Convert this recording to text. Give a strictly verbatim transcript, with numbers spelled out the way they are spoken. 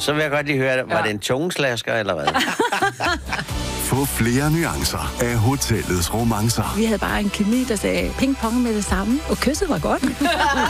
Så vil jeg godt lige høre, var ja. det en tungeslasker, eller hvad? Få flere nuancer af hotellets romancer. Vi havde bare en kemi, der sagde ping-pong med det samme, og kysset var godt.